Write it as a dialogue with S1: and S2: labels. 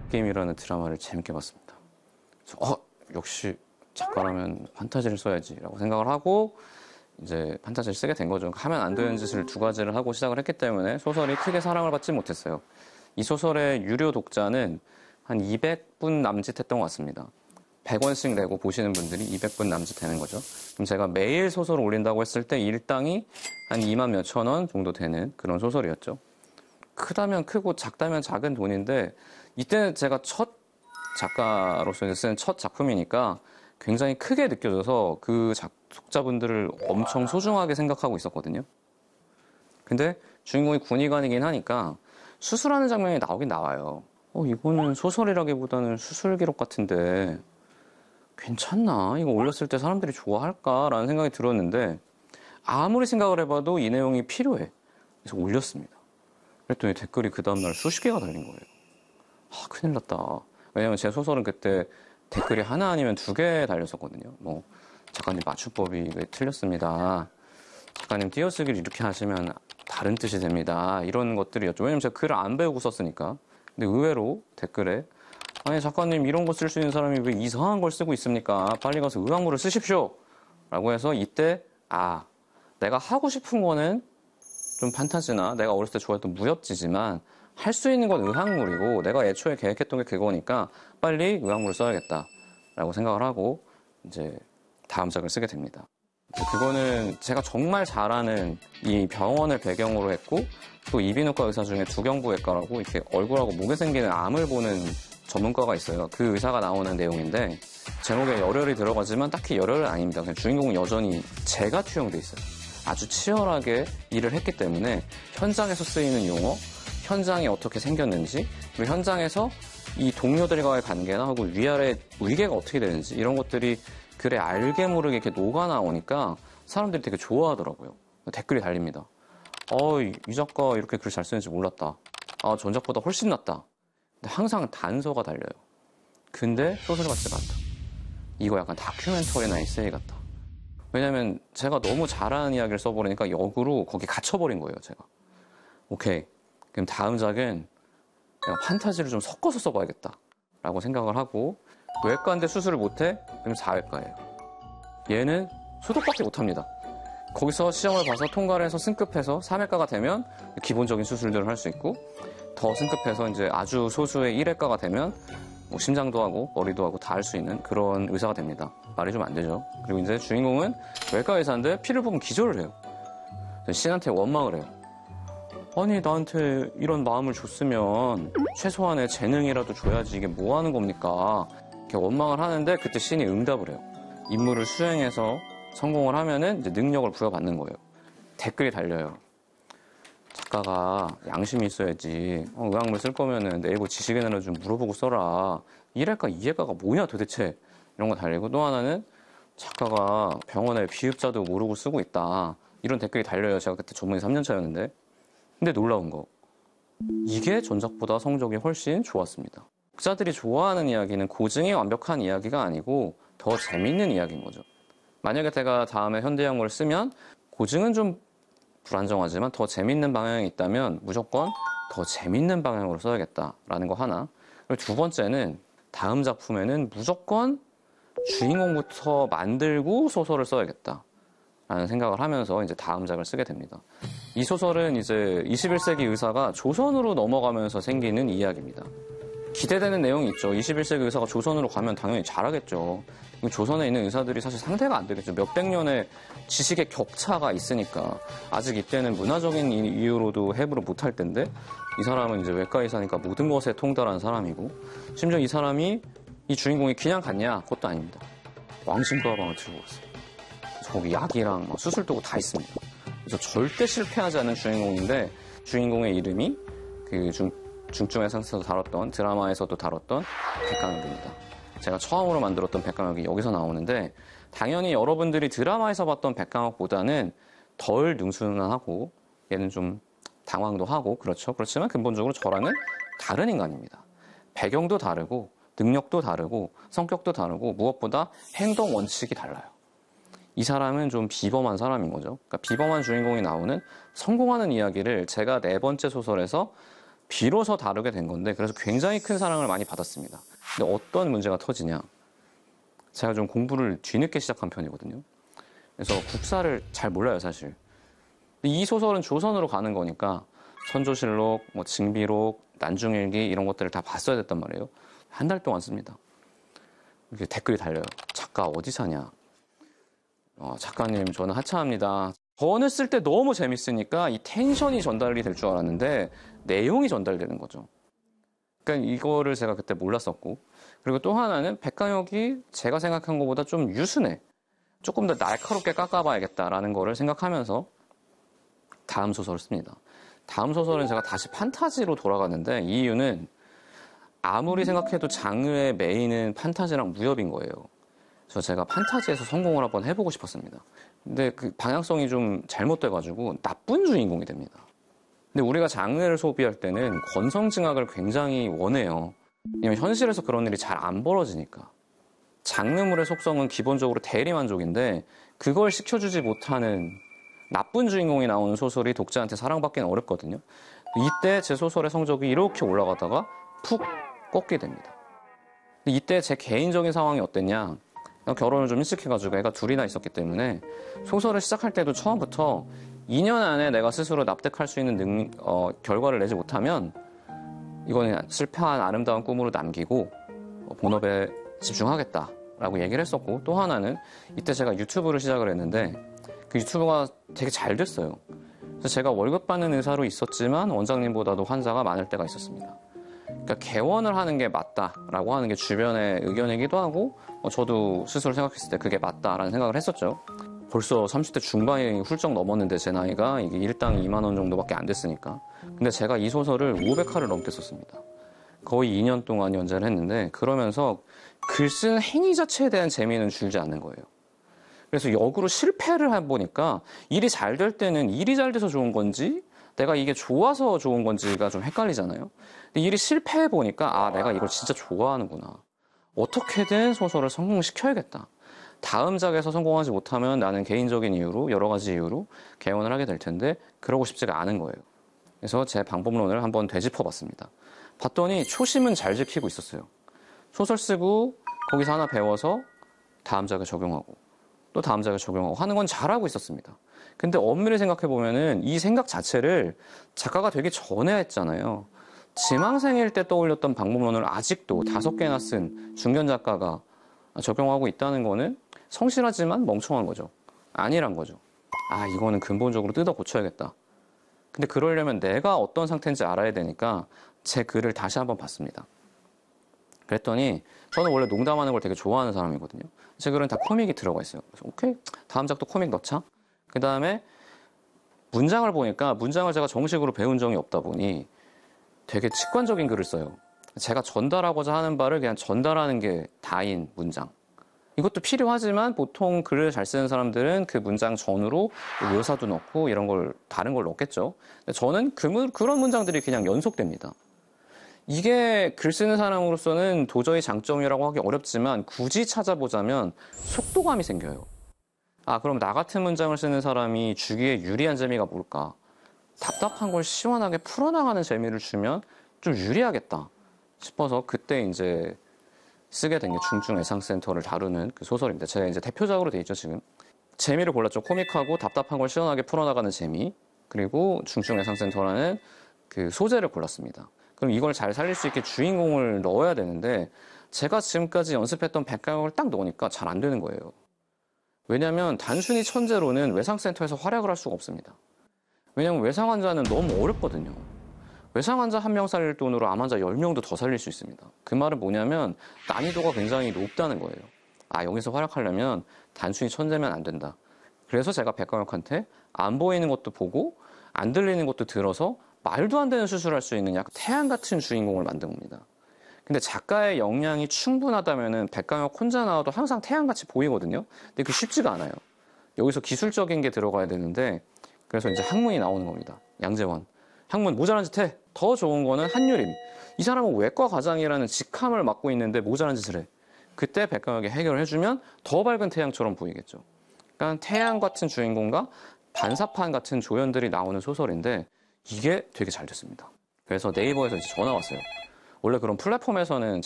S1: 갓게임이라는 드라마를 재밌게 봤습니다. 그래서 역시 작가라면 판타지를 써야지라고 생각을 하고 이제 판타지를 쓰게 된 거죠. 하면 안 되는 짓을 두 가지를 하고 시작을 했기 때문에 소설이 크게 사랑을 받지 못했어요. 이 소설의 유료 독자는 한 200분 남짓 했던 것 같습니다. 100원씩 내고 보시는 분들이 200분 남짓 되는 거죠. 그럼 제가 매일 소설을 올린다고 했을 때 일당이 한 2만 몇천 원 정도 되는 그런 소설이었죠. 크다면 크고 작다면 작은 돈인데 이때는 제가 첫 작가로서 쓴 첫 작품이니까 굉장히 크게 느껴져서 그 독자분들을 엄청 소중하게 생각하고 있었거든요. 근데 주인공이 군의관이긴 하니까 수술하는 장면이 나오긴 나와요. 이거는 소설이라기보다는 수술 기록 같은데 괜찮나? 이거 올렸을 때 사람들이 좋아할까라는 생각이 들었는데 아무리 생각을 해봐도 이 내용이 필요해. 그래서 올렸습니다. 그랬더니 댓글이 그 다음날 수십 개가 달린 거예요. 큰일 났다. 왜냐면 제 소설은 그때 댓글이 하나 아니면 2개 달렸었거든요. 작가님 맞춤법이 왜 틀렸습니다. 작가님 띄어쓰기를 이렇게 하시면 다른 뜻이 됩니다. 이런 것들이었죠. 왜냐면 제가 글을 안 배우고 썼으니까. 근데 의외로 댓글에 아니 작가님 이런 거 쓸 수 있는 사람이 왜 이상한 걸 쓰고 있습니까? 빨리 가서 의학물을 쓰십시오. 라고 해서 이때 내가 하고 싶은 거는 좀 판타지나 내가 어렸을 때 좋아했던 무협지지만 할 수 있는 건 의학물이고 내가 애초에 계획했던 게 그거니까 빨리 의학물을 써야겠다 라고 생각을 하고 이제 다음 작을 쓰게 됩니다. 그거는 제가 정말 잘 아는 이 병원을 배경으로 했고 또 이비인후과 의사 중에 두경부외과라고 이렇게 얼굴하고 목에 생기는 암을 보는 전문가가 있어요. 그 의사가 나오는 내용인데 제목에 열혈이 들어가지만 딱히 열혈은 아닙니다. 그냥 주인공은 여전히 재가 투영돼 있어요. 아주 치열하게 일을 했기 때문에 현장에서 쓰이는 용어, 현장이 어떻게 생겼는지, 그리고 현장에서 이 동료들과의 관계나 혹은 위아래 위계가 어떻게 되는지 이런 것들이 글에 알게 모르게 이렇게 녹아 나오니까 사람들이 되게 좋아하더라고요. 댓글이 달립니다. 이 작가 이렇게 글 잘 쓰는지 몰랐다. 전작보다 훨씬 낫다. 근데 항상 단서가 달려요. 근데 소설 같지가 않다. 이거 약간 다큐멘터리나 에세이 같다. 왜냐면 제가 너무 잘하는 이야기를 써버리니까 역으로 거기 갇혀버린 거예요, 제가. 오케이. 그럼 다음 작은 내가 판타지를 좀 섞어서 써봐야겠다. 라고 생각을 하고 외과인데 수술을 못해? 그럼 4외과예요. 얘는 소독밖에 못합니다. 거기서 시험을 봐서 통과를 해서 승급해서 3외과가 되면 기본적인 수술들을 할 수 있고 더 승급해서 이제 아주 소수의 1외과가 되면 심장도 하고 머리도 하고 다 할 수 있는 그런 의사가 됩니다. 말이 좀 안 되죠. 그리고 이제 주인공은 외과 의사인데 피를 보면 기절을 해요. 신한테 원망을 해요. 아니 나한테 이런 마음을 줬으면 최소한의 재능이라도 줘야지 이게 뭐 하는 겁니까? 이렇게 원망을 하는데 그때 신이 응답을 해요. 임무를 수행해서 성공을 하면은 이제 능력을 부여받는 거예요. 댓글이 달려요. 작가가 양심이 있어야지. 의학물 쓸 거면은 네이버 지식인으로 좀 물어보고 써라. 1회과, 2회과가 뭐냐 도대체. 이런 거 달리고 또 하나는 작가가 병원에 비읍자도 모르고 쓰고 있다. 이런 댓글이 달려요. 제가 그때 전문의 3년 차였는데. 근데 놀라운 거. 이게 전작보다 성적이 훨씬 좋았습니다. 독자들이 좋아하는 이야기는 고증이 완벽한 이야기가 아니고 더 재밌는 이야기인 거죠. 만약에 제가 다음에 현대의학물을 쓰면 고증은 좀 불안정하지만 더 재밌는 방향이 있다면 무조건 더 재밌는 방향으로 써야겠다라는 거 하나. 그리고 두 번째는 다음 작품에는 무조건 주인공부터 만들고 소설을 써야겠다. 라는 생각을 하면서 이제 다음 작을 쓰게 됩니다. 이 소설은 이제 21세기 의사가 조선으로 넘어가면서 생기는 이야기입니다. 기대되는 내용이 있죠. 21세기 의사가 조선으로 가면 당연히 잘하겠죠. 조선에 있는 의사들이 사실 상대가 안 되겠죠. 몇백 년의 지식의 격차가 있으니까. 아직 이때는 문화적인 이유로도 해부를 못할 텐데 이 사람은 이제 외과 의사니까 모든 것에 통달한 사람이고 심지어 이 사람이 이 주인공이 그냥 갔냐? 그것도 아닙니다. 왕신과 가방을 들고 갔어요. 거기 약이랑 수술도구 다 있습니다. 그래서 절대 실패하지 않는 주인공인데 주인공의 이름이 그 중증의 상태에서 다뤘던 드라마에서도 다뤘던 백강혁입니다. 제가 처음으로 만들었던 백강혁이 여기서 나오는데 당연히 여러분들이 드라마에서 봤던 백강혁보다는 덜 능수능란하고 얘는 좀 당황도 하고 그렇죠. 그렇지만 근본적으로 저랑은 다른 인간입니다. 배경도 다르고 능력도 다르고 성격도 다르고 무엇보다 행동 원칙이 달라요. 이 사람은 좀 비범한 사람인 거죠. 그러니까 비범한 주인공이 나오는 성공하는 이야기를 제가 4번째 소설에서 비로소 다루게 된 건데 그래서 굉장히 큰 사랑을 많이 받았습니다. 근데 어떤 문제가 터지냐? 제가 좀 공부를 뒤늦게 시작한 편이거든요. 그래서 국사를 잘 몰라요, 사실. 근데 이 소설은 조선으로 가는 거니까 선조실록, 뭐 징비록, 난중일기 이런 것들을 다 봤어야 됐단 말이에요. 한 달 동안 씁니다. 이렇게 댓글이 달려요. 작가 어디 사냐? 작가님 저는 하차합니다. 저는 쓸 때 너무 재밌으니까 이 텐션이 전달이 될 줄 알았는데 내용이 전달되는 거죠. 그러니까 이거를 제가 그때 몰랐었고, 그리고 또 하나는 백강혁이 제가 생각한 것보다 좀 유순해. 조금 더 날카롭게 깎아봐야겠다라는 거를 생각하면서 다음 소설을 씁니다. 다음 소설은 제가 다시 판타지로 돌아가는데 이 이유는 아무리 생각해도 장르의 메인은 판타지랑 무협인 거예요. 그래서 제가 판타지에서 성공을 한번 해보고 싶었습니다. 근데 그 방향성이 좀 잘못돼가지고 나쁜 주인공이 됩니다. 근데 우리가 장르를 소비할 때는 권성징악을 굉장히 원해요. 왜냐면 현실에서 그런 일이 잘 안 벌어지니까. 장르물의 속성은 기본적으로 대리만족인데 그걸 시켜주지 못하는 나쁜 주인공이 나오는 소설이 독자한테 사랑받기는 어렵거든요. 이때 제 소설의 성적이 이렇게 올라가다가 푹 꺾게 됩니다. 근데 이때 제 개인적인 상황이 어땠냐? 결혼을 좀 일찍 해가지고 애가 둘이나 있었기 때문에 소설을 시작할 때도 처음부터 2년 안에 내가 스스로 납득할 수 있는 결과를 내지 못하면 이거는 실패한 아름다운 꿈으로 남기고 본업에 집중하겠다라고 얘기를 했었고, 또 하나는 이때 제가 유튜브를 시작을 했는데 그 유튜브가 되게 잘 됐어요. 그래서 제가 월급 받는 의사로 있었지만 원장님보다도 환자가 많을 때가 있었습니다. 그러니까 개원을 하는 게 맞다라고 하는 게 주변의 의견이기도 하고 저도 스스로 생각했을 때 그게 맞다라는 생각을 했었죠. 벌써 30대 중반이 훌쩍 넘었는데 제 나이가 이게 일당 2만 원 정도밖에 안 됐으니까. 근데 제가 이 소설을 500화를 넘게 썼습니다. 거의 2년 동안 연재를 했는데 그러면서 글 쓰는 행위 자체에 대한 재미는 줄지 않는 거예요. 그래서 역으로 실패를 해보니까 일이 잘 될 때는 일이 잘 돼서 좋은 건지 내가 이게 좋아서 좋은 건지가 좀 헷갈리잖아요. 근데 일이 실패해보니까 내가 이걸 진짜 좋아하는구나. 어떻게든 소설을 성공시켜야겠다. 다음 작에서 성공하지 못하면 나는 개인적인 이유로 여러 가지 이유로 개원을 하게 될 텐데 그러고 싶지가 않은 거예요. 그래서 제 방법론을 한번 되짚어봤습니다. 봤더니 초심은 잘 지키고 있었어요. 소설 쓰고 거기서 하나 배워서 다음 작에 적용하고 또 다음 작에 적용하고 하는 건 잘하고 있었습니다. 근데 엄밀히 생각해보면은 이 생각 자체를 작가가 되기 전에 했잖아요. 지망생일 때 떠올렸던 방법론을 아직도 5개나 쓴 중견 작가가 적용하고 있다는 거는 성실하지만 멍청한 거죠. 아니란 거죠. 이거는 근본적으로 뜯어 고쳐야겠다. 근데 그러려면 내가 어떤 상태인지 알아야 되니까 제 글을 다시 한번 봤습니다. 그랬더니 저는 원래 농담하는 걸 되게 좋아하는 사람이거든요. 제 글은 다 코믹이 들어가 있어요. 그래서 오케이, 다음 작도 코믹 넣자. 그 다음에 문장을 보니까 문장을 제가 정식으로 배운 적이 없다 보니 되게 직관적인 글을 써요. 제가 전달하고자 하는 바를 그냥 전달하는 게 다인 문장. 이것도 필요하지만 보통 글을 잘 쓰는 사람들은 그 문장 전후로 묘사도 넣고 이런 걸 다른 걸 넣겠죠. 근데 저는 그런 문장들이 그냥 연속됩니다. 이게 글 쓰는 사람으로서는 도저히 장점이라고 하기 어렵지만 굳이 찾아보자면 속도감이 생겨요. 그럼 나 같은 문장을 쓰는 사람이 주기에 유리한 재미가 뭘까? 답답한 걸 시원하게 풀어나가는 재미를 주면 좀 유리하겠다 싶어서 그때 이제 쓰게 된 게 중증애상센터를 다루는 그 소설입니다. 제가 이제 대표작으로 돼 있죠, 지금. 재미를 골랐죠. 코믹하고 답답한 걸 시원하게 풀어나가는 재미. 그리고 중증애상센터라는 그 소재를 골랐습니다. 그럼 이걸 잘 살릴 수 있게 주인공을 넣어야 되는데 제가 지금까지 연습했던 백강혁을 딱 넣으니까 잘 안 되는 거예요. 왜냐하면 단순히 천재로는 외상센터에서 활약을 할 수가 없습니다. 왜냐하면 외상 환자는 너무 어렵거든요. 외상 환자 1명 살릴 돈으로 암 환자 10명도 더 살릴 수 있습니다. 그 말은 뭐냐면 난이도가 굉장히 높다는 거예요. 여기서 활약하려면 단순히 천재면 안 된다. 그래서 제가 백강혁한테 안 보이는 것도 보고 안 들리는 것도 들어서 말도 안 되는 수술을 할 수 있는 약간 태양 같은 주인공을 만든 겁니다. 근데 작가의 역량이 충분하다면은 백강혁 혼자 나와도 항상 태양같이 보이거든요. 근데 그게 쉽지가 않아요. 여기서 기술적인 게 들어가야 되는데 그래서 이제 학문이 나오는 겁니다. 양재원. 학문 모자란 짓 해. 더 좋은 거는 한유림. 이 사람은 외과 과장이라는 직함을 맡고 있는데 모자란 짓을 해. 그때 백강혁이 해결을 해주면 더 밝은 태양처럼 보이겠죠. 그러니까 태양 같은 주인공과 반사판 같은 조연들이 나오는 소설인데 이게 되게 잘 됐습니다. 그래서 네이버에서 이제 전화 왔어요. 원래 그런 플랫폼에서는